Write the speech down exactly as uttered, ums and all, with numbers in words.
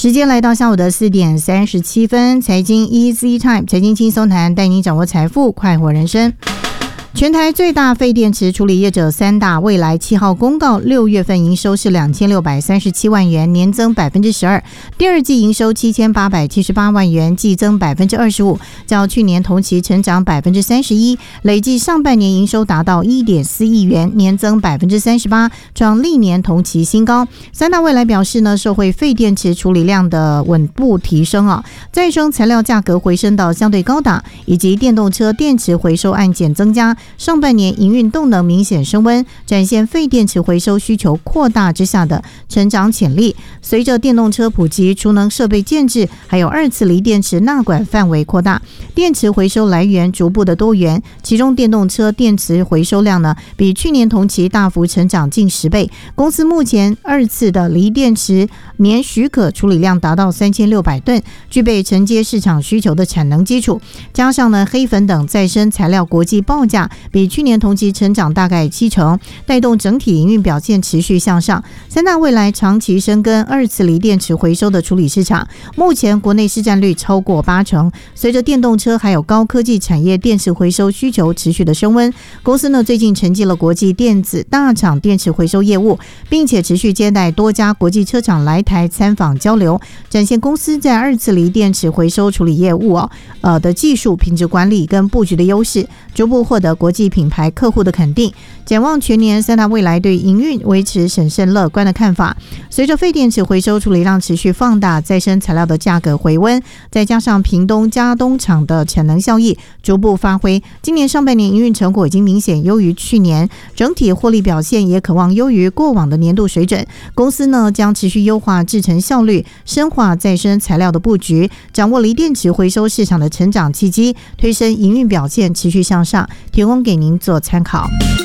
时间来到下午的四点三十七分，财经 Easy Time， 财经轻松谈，带你掌握财富，快活人生。全台最大废电池处理业者三大未来七号公告，六月份营收是两千六百三十七万元，年增百分之十二；第二季营收七千八百七十八万元，季增百分之二十五，较去年同期成长百分之三十一。累计上半年营收达到一点四亿元，年增百分之三十八，创历年同期新高。三大未来表示呢，受惠废电池处理量的稳步提升啊，再生材料价格回升到相对高档，以及电动车电池回收案件增加。上半年营运动能明显升温，展现废电池回收需求扩大之下的成长潜力。随着电动车普及，储能设备建制，还有二次锂电池纳管范围扩大，电池回收来源逐步的多元。其中电动车电池回收量呢，比去年同期大幅成长近十倍。公司目前二次的锂电池年许可处理量达到三千六百吨，具备承接市场需求的产能基础。加上呢黑粉等再生材料国际报价比去年同期成长大概七成，带动整体营运表现持续向上。三大未来长期深耕二次锂电池回收的处理市场，目前国内市占率超过八成。随着电动车还有高科技产业电池回收需求持续的升温，公司呢最近承接了国际电子大厂电池回收业务，并且持续接待多家国际车厂来台参访交流，展现公司在二次锂电池回收处理业务哦呃的技术品质管理跟布局的优势，逐步获得国际品牌客户的肯定。展望全年，三大未来对营运维持审慎乐观的看法。随着废电池回收处理量持续放大，再生材料的价格回温，再加上屏东加东厂的产能效益逐步发挥，今年上半年营运成果已经明显优于去年，整体获利表现也可望优于过往的年度水准。公司呢将持续优化制程效率，深化再生材料的布局，掌握锂电池回收市场的成长契机，推升营运表现持续向上，提供给您做参考。